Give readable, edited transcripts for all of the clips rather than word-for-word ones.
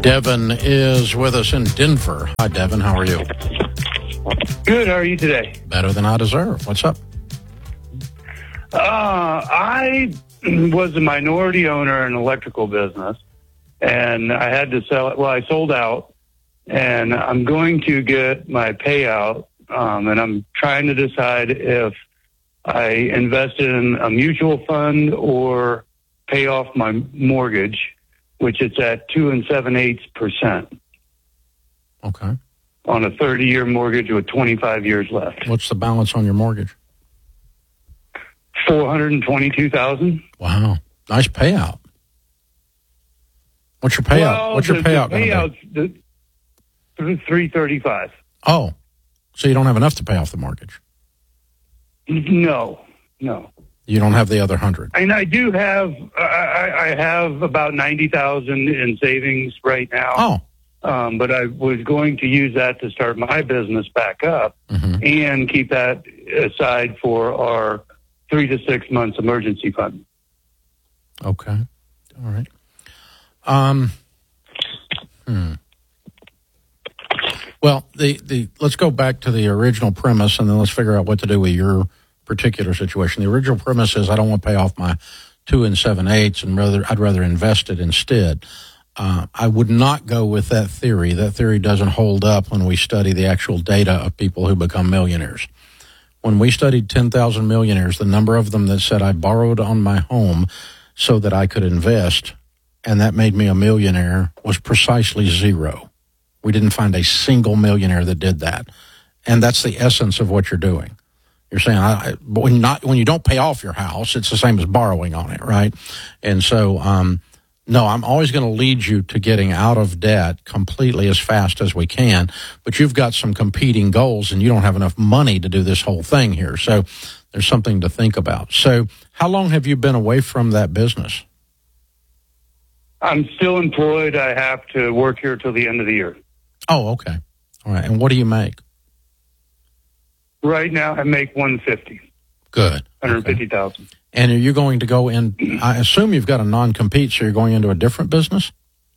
Devin is with us in Denver. Hi, Devin. How are you? Good. How are you today? Better than I deserve. What's up? I was a minority owner in an electrical business, and I had to sell it. Well, I sold out, and I'm going to get my payout, and I'm trying to decide if I invest in a mutual fund or pay off my mortgage, which it's at 2 7/8%. Okay. On a 30-year mortgage with 25 years left. What's the balance on your mortgage? $422,000. Wow. Nice payout. What's your payout? Well, What's your payout going to be? $335. Oh, so you don't have enough to pay off the mortgage? No. You don't have the other 100? And I do have, I have about $90,000 in savings right now. Oh. But I was going to use that to start my business back up and keep that aside for our 3 to 6 months emergency fund. Okay. All right. Well, let's go back to the original premise, and then let's figure out what to do with your particular situation. The original premise is I don't want to pay off my 2 7/8, and I'd rather invest it instead. I would not go with that theory. That theory doesn't hold up when we study the actual data of people who become millionaires. When we studied 10,000 millionaires, the number of them that said I borrowed on my home so that I could invest, and that made me a millionaire, was precisely 0. We didn't find a single millionaire that did that. And that's the essence of what you're doing. You're saying, when you don't pay off your house, it's the same as borrowing on it, right? And so, no, I'm always going to lead you to getting out of debt completely as fast as we can, but you've got some competing goals and you don't have enough money to do this whole thing here. So there's something to think about. So how long have you been away from that business? I'm still employed. I have to work here till the end of the year. Oh, okay. All right. And what do you make? Right now, I make $150,000. Good. $150,000. Okay. And are you going to go in, I assume you've got a non-compete, so you're going into a different business?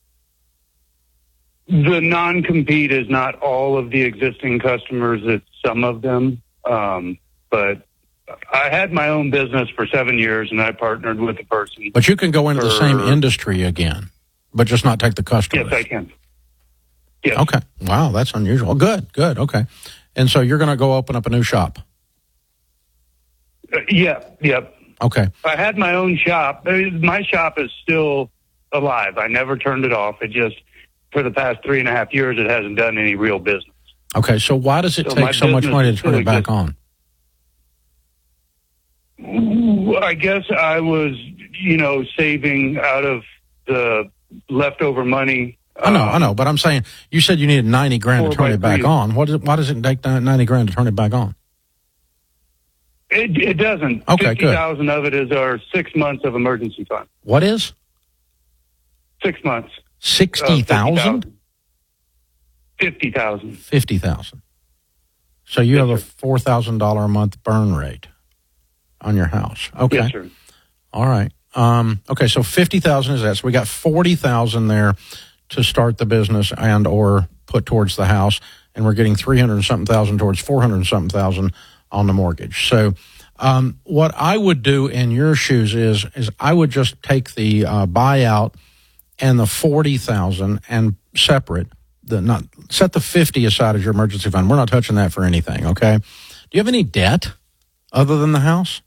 The non-compete is not all of the existing customers, it's some of them. But I had my own business for 7 years, and I partnered with a person. But you can go into the same industry again, but just not take the customers. Yes, I can. Yes. Okay. Wow, that's unusual. Good. Okay. And so you're going to go open up a new shop? Yep. Okay. I had my own shop. My shop is still alive. I never turned it off. It just, for the past 3.5 years, it hasn't done any real business. Okay, so why does it take so much money to turn it back on? I guess I was, saving out of the leftover money. I know, but I'm saying, you said you needed $90,000 to turn it back on. Why does it take $90,000 to turn it back on? It doesn't. Okay, 50,000 of it is our 6 months of emergency fund. What is? 6 months. 60,000? 50,000. 50,000. So you have a $4,000 a month burn rate on your house. Okay. Yes, sir. All right. Okay, so 50,000 is that. So we got 40,000 there to start the business and or put towards the house, and we're getting 300 and something thousand towards 400 and something thousand on the mortgage. So what I would do in your shoes is I would just take the buyout and the 40,000 and separate set the 50 aside as your emergency fund. We're not touching that for anything. Okay. Do you have any debt other than the house?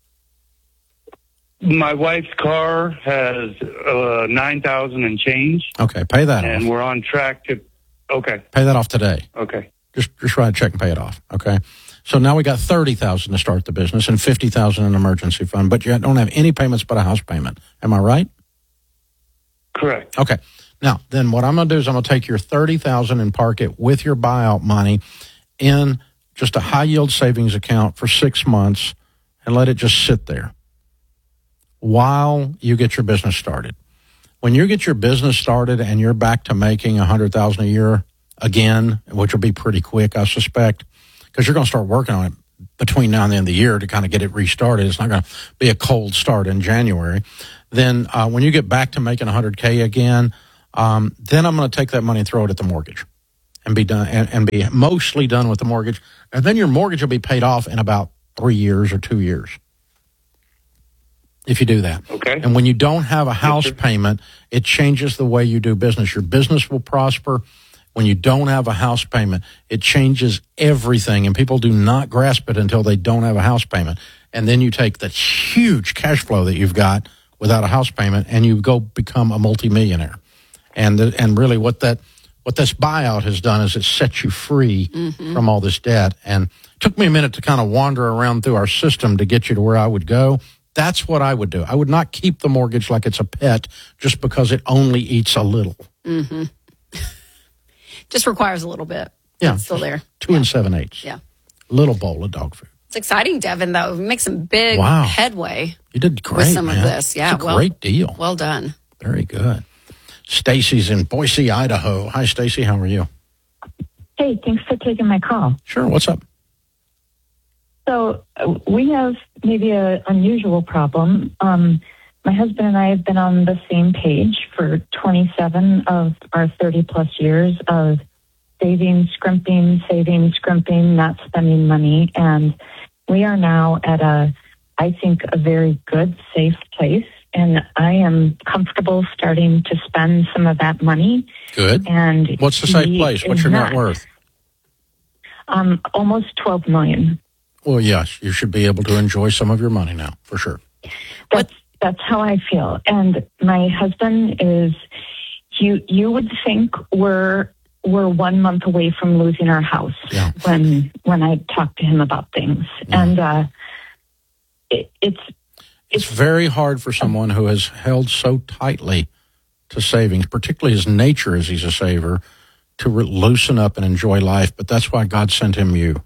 My wife's car has $9,000 and change. Okay, pay that off. And we're on track to. Okay. Pay that off today. Okay. Just write a check and pay it off. Okay. So now we got 30,000 to start the business and 50,000 in emergency fund, but you don't have any payments but a house payment. Am I right? Correct. Okay. Now, then what I'm going to do is I'm going to take your 30,000 and park it with your buyout money in just a high yield savings account for 6 months and let it just sit there while you get your business started. When you get your business started and you're back to making $100,000 a year again, which will be pretty quick, I suspect, because you're going to start working on it between now and the end of the year to kind of get it restarted. It's not going to be a cold start in January. Then when you get back to making $100K again, Then I'm going to take that money and throw it at the mortgage and be done and be mostly done with the mortgage. And then your mortgage will be paid off in about 3 years or 2 years. If you do that. Okay. And when you don't have a house payment, it changes the way you do business. Your business will prosper. When you don't have a house payment, it changes everything. And people do not grasp it until they don't have a house payment. And then you take that huge cash flow that you've got without a house payment and you go become a multimillionaire. And really what this buyout has done is it sets you free from all this debt. And it took me a minute to kind of wander around through our system to get you to where I would go. That's what I would do. I would not keep the mortgage like it's a pet just because it only eats a little. Mm-hmm. Just requires a little bit. Yeah. It's still there. 2 7/8. Yeah. Little bowl of dog food. It's exciting, Devin, though. We make some big headway. You did great, with some of this. Yeah. It's a great deal. Well done. Very good. Stacy's in Boise, Idaho. Hi, Stacy. How are you? Hey, thanks for taking my call. Sure. What's up? So we have maybe an unusual problem. My husband and I have been on the same page for 27 of our 30-plus years of saving, scrimping, not spending money. And we are now at I think, a very good, safe place. And I am comfortable starting to spend some of that money. Good. And what's the safe place? What's your net worth? Almost $12 million. Well, yes, you should be able to enjoy some of your money now, for sure. That's how I feel. And my husband is, you would think we're 1 month away from losing our house when I talk to him about things. Yeah. And it's very hard for someone who has held so tightly to savings, particularly his nature as he's a saver, to loosen up and enjoy life. But that's why God sent him you.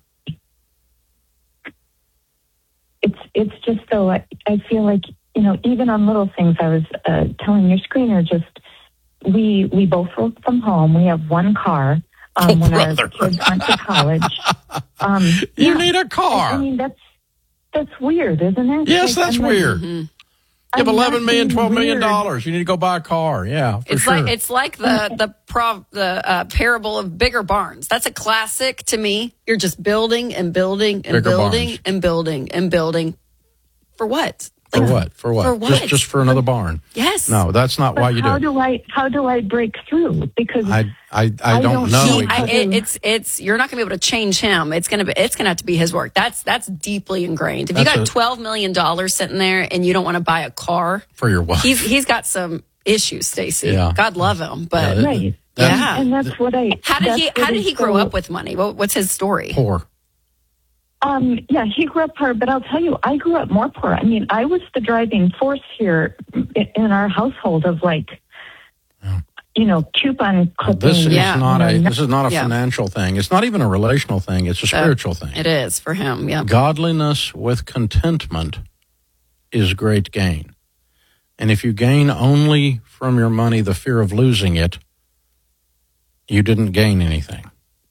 It's just though I feel like, even on little things, I was telling your screener, just we both work from home. We have one car when our kids went to college. You need a car. I mean, that's weird, isn't it? Yes, that's weird. You have $11 million, $12 million. You need to go buy a car. Yeah, it's like the parable of bigger barns. That's a classic to me. You're just building and building and building and building and building. For what? For what? For what? Just for another barn. Yes. No, that's not why you do it. How do I break through? Because I don't know. You're not going to be able to change him. It's going to have to be his work. That's deeply ingrained. If you got $12 million sitting there and you don't want to buy a car for your wife, he's got some issues, Stacy. Yeah. God love him, but right. And that's what I. How did he grow up with money? What's his story? Poor. Yeah, he grew up poor, but I'll tell you, I grew up more poor. I mean, I was the driving force here in our household of coupon clipping. This is not a financial thing. It's not even a relational thing. It's a spiritual thing. It is for him. Yeah. Godliness with contentment is great gain. And if you gain only from your money the fear of losing it, you didn't gain anything.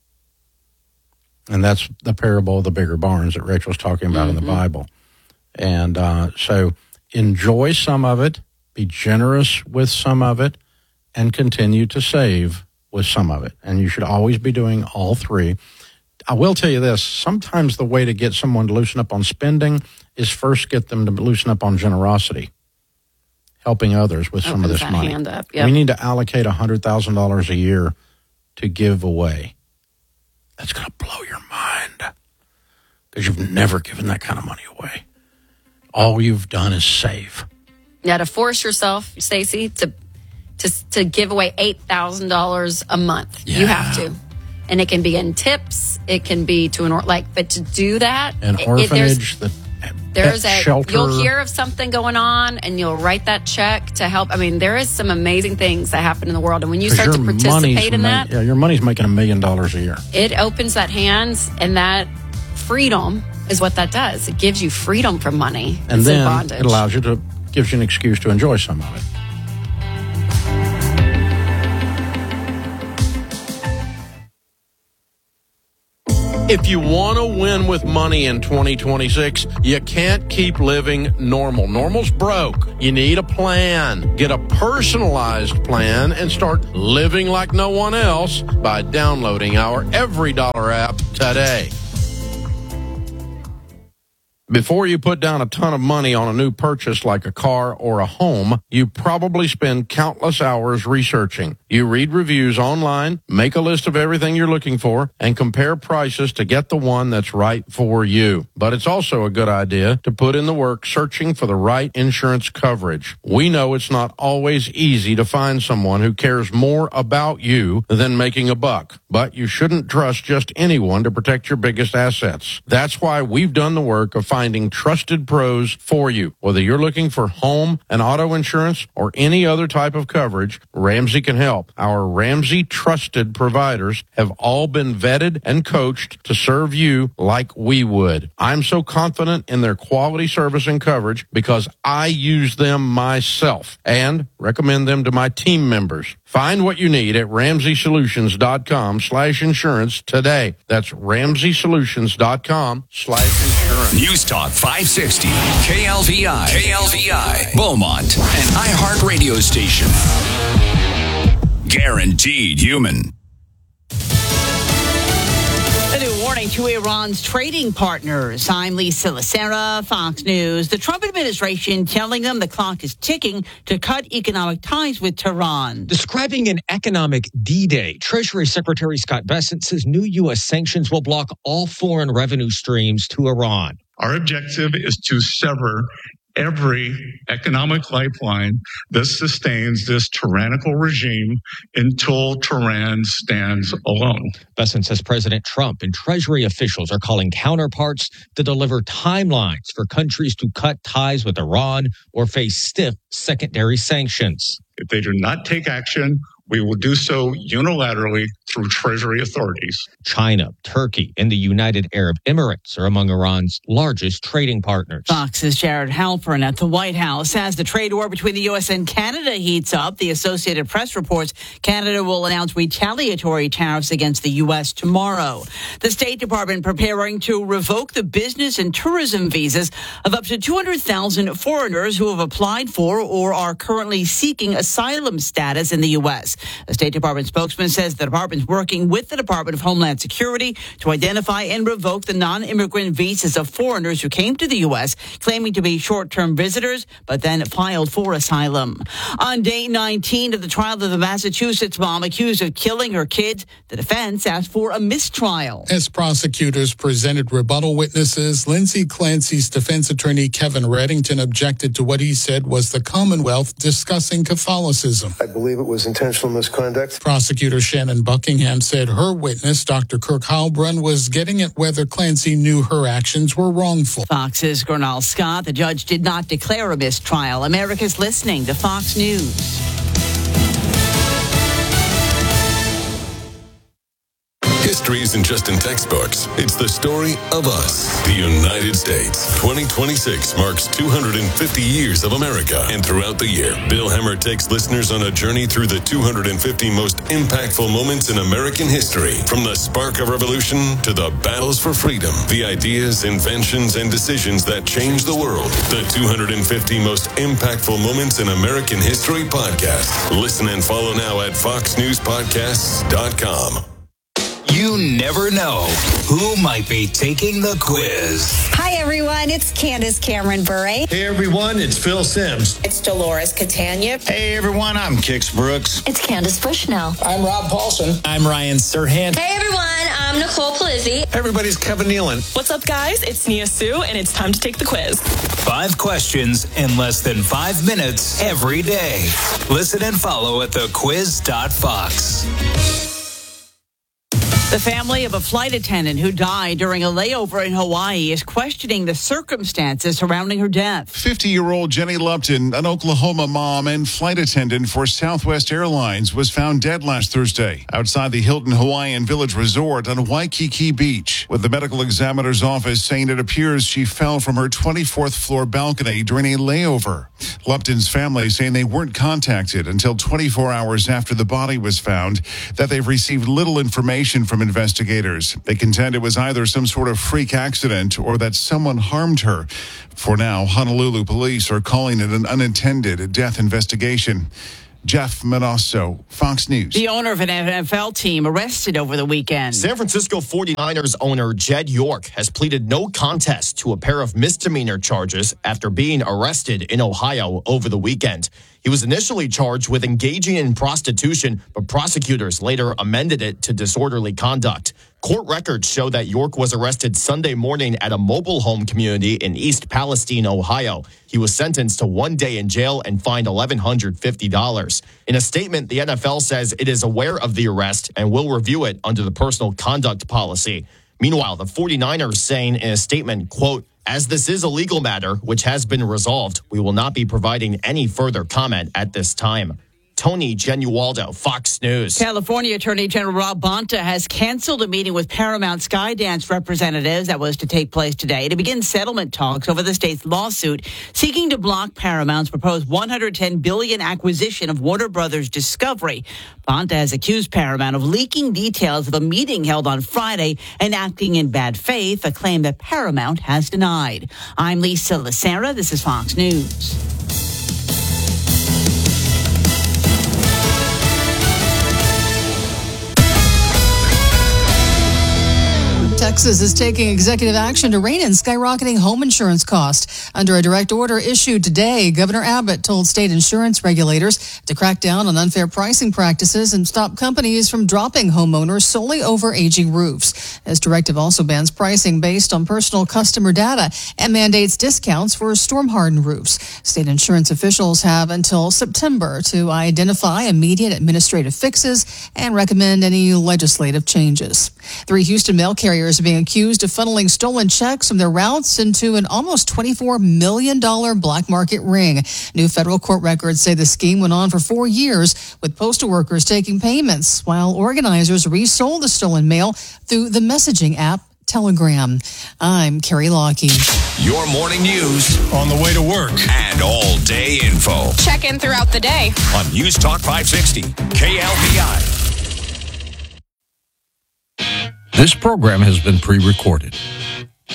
And that's the parable of the bigger barns that Rachel's talking about in the Bible. And so enjoy some of it, be generous with some of it, and continue to save with some of it. And you should always be doing all three. I will tell you this, sometimes the way to get someone to loosen up on spending is first get them to loosen up on generosity, helping others with some of this money. Hand up. Yep. We need to allocate $100,000 a year to give away. That's going to blow your mind because you've never given that kind of money away. All you've done is save. Yeah, to force yourself, Stacy, to give away $8,000 a month. Yeah. You have to. And it can be in tips. It can be to but to do that. An orphanage, there's a shelter. You'll hear of something going on and you'll write that check to help. I mean, there is some amazing things that happen in the world. And when you start to participate in that. Yeah, your money's making $1 million a year. It opens that hands, and that freedom is what that does. It gives you freedom from money. And then it allows you gives you an excuse to enjoy some of it. If you want to win with money in 2026, you can't keep living normal. Normal's broke. You need a plan. Get a personalized plan and start living like no one else by downloading our Every Dollar app today. Before you put down a ton of money on a new purchase like a car or a home, you probably spend countless hours researching. You read reviews online, make a list of everything you're looking for, and compare prices to get the one that's right for you. But it's also a good idea to put in the work searching for the right insurance coverage. We know it's not always easy to find someone who cares more about you than making a buck, but you shouldn't trust just anyone to protect your biggest assets. That's why we've done the work of finding trusted pros for you. Whether you're looking for home and auto insurance or any other type of coverage, Ramsey can help. Our Ramsey trusted providers have all been vetted and coached to serve you like we would. I'm so confident in their quality service and coverage because I use them myself and recommend them to my team members. Find what you need at RamseySolutions.com/insurance today. That's RamseySolutions.com/insurance. News Talk 560, KLVI, Beaumont, an iHeart radio station. Guaranteed human. A new warning to Iran's trading partners. I'm Lisa Lacera, Fox News. The Trump administration telling them the clock is ticking to cut economic ties with Tehran. Describing an economic D-Day, Treasury Secretary Scott Bessent says new U.S. sanctions will block all foreign revenue streams to Iran. Our objective is to sever every economic lifeline that sustains this tyrannical regime until Tehran stands alone. Bessent says President Trump and Treasury officials are calling counterparts to deliver timelines for countries to cut ties with Iran or face stiff secondary sanctions. If they do not take action, we will do so unilaterally through Treasury authorities. China, Turkey, and the United Arab Emirates are among Iran's largest trading partners. Fox's Jared Halpern at the White House. As the trade war between the U.S. and Canada heats up, the Associated Press reports Canada will announce retaliatory tariffs against the U.S. tomorrow. The State Department preparing to revoke the business and tourism visas of up to 200,000 foreigners who have applied for or are currently seeking asylum status in the U.S. A State Department spokesman says the department is working with the Department of Homeland Security to identify and revoke the non-immigrant visas of foreigners who came to the U.S. claiming to be short-term visitors, but then filed for asylum. On day 19 of the trial of the Massachusetts mom accused of killing her kids, the defense asked for a mistrial. As prosecutors presented rebuttal witnesses, Lindsay Clancy's defense attorney Kevin Reddington objected to what he said was the Commonwealth discussing Catholicism. I believe it was intentional misconduct. Prosecutor Shannon Buckingham said her witness, Dr. Kirk Heilbrunn, was getting at whether Clancy knew her actions were wrongful. Fox's Gernal Scott, the judge did not declare a mistrial. America's listening to Fox News. History isn't just in textbooks. It's the story of us, the United States. 2026 marks 250 years of America. And throughout the year, Bill Hemmer takes listeners on a journey through the 250 most impactful moments in American history. From the spark of revolution to the battles for freedom, the ideas, inventions, and decisions that changed the world. The 250 most impactful moments in American history podcast. Listen and follow now at foxnewspodcasts.com. You never know who might be taking the quiz. Hi, everyone. It's Candace Cameron Bure. Hey, everyone. It's Phil Sims. It's Dolores Catania. Hey, everyone. I'm Kix Brooks. It's Candace Bushnell. I'm Rob Paulson. I'm Ryan Serhant. Hey, everyone. I'm Nicole Palizzi. Hey, everybody's Kevin Nealon. What's up, guys? It's Nia Sue, and it's time to take the quiz. 5 questions in less than 5 minutes every day. Listen and follow at thequiz.fox. The family of a flight attendant who died during a layover in Hawaii is questioning the circumstances surrounding her death. 50-year-old Jenny Lupton, an Oklahoma mom and flight attendant for Southwest Airlines, was found dead last Thursday outside the Hilton Hawaiian Village Resort on Waikiki Beach, with the medical examiner's office saying it appears she fell from her 24th floor balcony during a layover. Lupton's family saying they weren't contacted until 24 hours after the body was found, that they've received little information from from investigators. They contend it was either some sort of freak accident or that someone harmed her. For now, Honolulu police are calling it an unintended death investigation. Jeff Manasso, Fox News. The owner of an NFL team arrested over the weekend. San Francisco 49ers owner Jed York has pleaded no contest to a pair of misdemeanor charges after being arrested in Ohio over the weekend. He was initially charged with engaging in prostitution, but prosecutors later amended it to disorderly conduct. Court records show that York was arrested Sunday morning at a mobile home community in East Palestine, Ohio. He was sentenced to 1 day in jail and fined $1,150. In a statement, the NFL says it is aware of the arrest and will review it under the personal conduct policy. Meanwhile, the 49ers saying in a statement, quote, "As this is a legal matter, which has been resolved, we will not be providing any further comment at this time." Tony Genualdo, Fox News. California Attorney General Rob Bonta has canceled a meeting with Paramount Skydance representatives that was to take place today to begin settlement talks over the state's lawsuit seeking to block Paramount's proposed $110 billion acquisition of Warner Brothers Discovery. Bonta has accused Paramount of leaking details of a meeting held on Friday and acting in bad faith, a claim that Paramount has denied. I'm Lisa Lacera. This is Fox News. Texas is taking executive action to rein in skyrocketing home insurance costs. Under a direct order issued today, Governor Abbott told state insurance regulators to crack down on unfair pricing practices and stop companies from dropping homeowners solely over aging roofs. This directive also bans pricing based on personal customer data and mandates discounts for storm-hardened roofs. State insurance officials have until September to identify immediate administrative fixes and recommend any legislative changes. 3 Houston mail carriers are being accused of funneling stolen checks from their routes into an almost $24 million black market ring. New federal court records say the scheme went on for 4 years, with postal workers taking payments while organizers resold the stolen mail through the messaging app Telegram. I'm Carrie Lockey. Your morning news On the way to work. and all-day info Check in throughout the day. on News Talk 560, KLPI. This program has been pre-recorded.